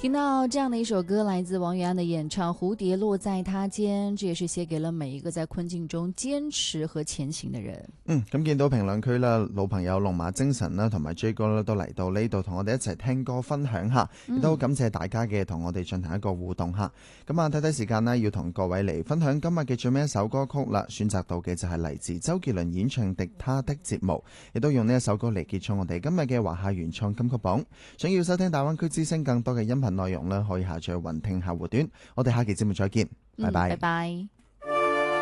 聽到這樣的一首歌，來自王源安的演唱《蝴蝶落在他肩》，這也是寫給了每一個在困境中堅持和前行的人。 咁見到評論區啦，老朋友龍馬精神啦，同埋 J 哥啦，都嚟到呢度同我哋一齊聽歌分享下，亦都好感謝大家嘅同我哋進行一個互動下。咁啊，睇睇時間啦，要同各位嚟分享今日嘅最尾一首歌曲啦，選擇到嘅就係嚟自周杰倫演唱的《他的節目》，亦都用呢一首歌嚟結束我哋今日嘅華夏原創金曲榜。想要收聽大灣區之聲更多嘅音頻內容啦，可以下載雲聽客戶端。我哋下期節目再見，拜拜。 拜拜。